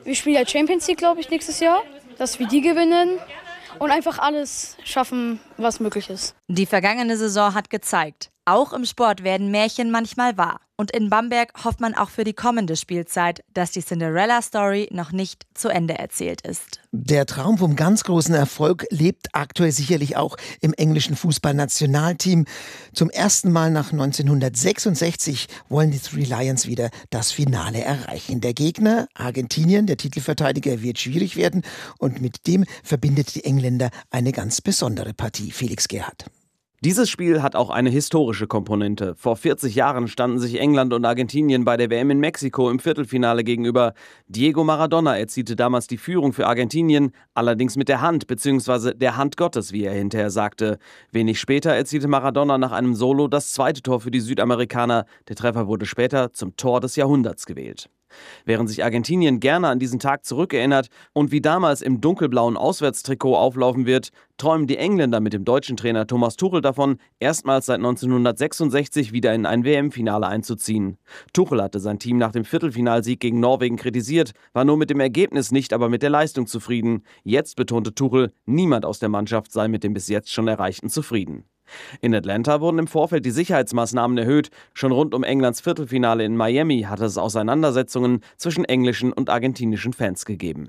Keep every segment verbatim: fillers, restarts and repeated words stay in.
Wir spielen ja Champions League, glaube ich, nächstes Jahr, dass wir die gewinnen und einfach alles schaffen, was möglich ist. Die vergangene Saison hat gezeigt, auch im Sport werden Märchen manchmal wahr. Und in Bamberg hofft man auch für die kommende Spielzeit, dass die Cinderella-Story noch nicht zu Ende erzählt ist. Der Traum vom ganz großen Erfolg lebt aktuell sicherlich auch im englischen Fußballnationalteam. Zum ersten Mal nach neunzehnhundertsechsundsechzig wollen die Three Lions wieder das Finale erreichen. Der Gegner, Argentinien, der Titelverteidiger, wird schwierig werden und mit dem verbindet die Engländer eine ganz besondere Partie. Felix Gerhardt. Dieses Spiel hat auch eine historische Komponente. Vor vierzig Jahren standen sich England und Argentinien bei der W M in Mexiko im Viertelfinale gegenüber. Diego Maradona erzielte damals die Führung für Argentinien, allerdings mit der Hand bzw. der Hand Gottes, wie er hinterher sagte. Wenig später erzielte Maradona nach einem Solo das zweite Tor für die Südamerikaner. Der Treffer wurde später zum Tor des Jahrhunderts gewählt. Während sich Argentinien gerne an diesen Tag zurückerinnert und wie damals im dunkelblauen Auswärtstrikot auflaufen wird, träumen die Engländer mit dem deutschen Trainer Thomas Tuchel davon, erstmals seit neunzehnhundertsechsundsechzig wieder in ein W M-Finale einzuziehen. Tuchel hatte sein Team nach dem Viertelfinalsieg gegen Norwegen kritisiert, war nur mit dem Ergebnis nicht, aber mit der Leistung zufrieden. Jetzt betonte Tuchel, niemand aus der Mannschaft sei mit dem bis jetzt schon Erreichten zufrieden. In Atlanta wurden im Vorfeld die Sicherheitsmaßnahmen erhöht. Schon rund um Englands Viertelfinale in Miami hatte es Auseinandersetzungen zwischen englischen und argentinischen Fans gegeben.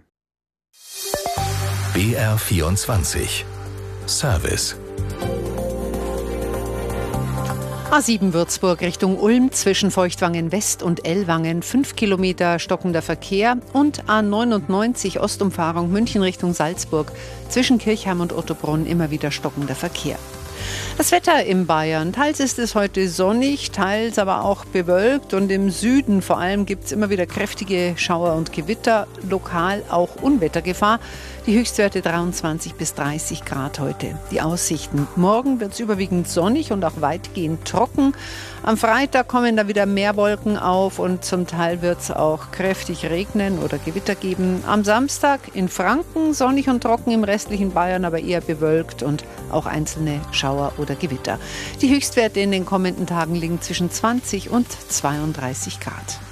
B R vierundzwanzig Service. A sieben Würzburg Richtung Ulm zwischen Feuchtwangen West und Ellwangen fünf Kilometer stockender Verkehr und A neunundneunzig Ostumfahrung München Richtung Salzburg zwischen Kirchheim und Ottobrunn immer wieder stockender Verkehr. Das Wetter in Bayern. Teils ist es heute sonnig, teils aber auch bewölkt und im Süden vor allem gibt es immer wieder kräftige Schauer und Gewitter, lokal auch Unwettergefahr. Die Höchstwerte dreiundzwanzig bis dreißig Grad heute. Die Aussichten. Morgen wird es überwiegend sonnig und auch weitgehend trocken. Am Freitag kommen da wieder mehr Wolken auf und zum Teil wird es auch kräftig regnen oder Gewitter geben. Am Samstag in Franken sonnig und trocken, im restlichen Bayern aber eher bewölkt und auch einzelne Schauer oder Gewitter. Die Höchstwerte in den kommenden Tagen liegen zwischen zwanzig und zweiunddreißig Grad.